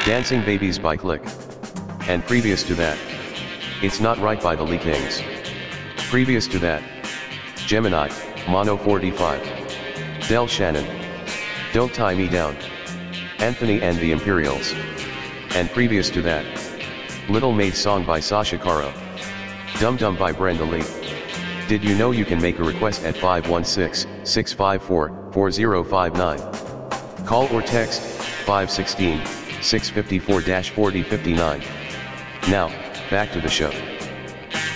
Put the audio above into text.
Dancing Babies by Click. And previous to that, It's Not Right by the Lee Kings. Previous to that, Gemini, Mono 45. Del Shannon, Don't Tie Me Down. Anthony and the Imperials. And previous to that, Little Maid Song by Sasha Caro. Dum Dum by Brenda Lee. Did you know you can make a request at 516-654-4059? Call or text 516-654-4059. Now, back to the show.